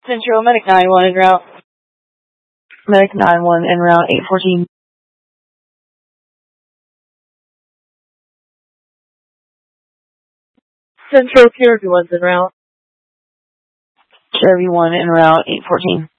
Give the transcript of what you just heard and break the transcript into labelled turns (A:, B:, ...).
A: Central Medic 9-1 en route. Medic 9-1 en route 814. Central Caribou 1's en route. Caribou 1 en route 814.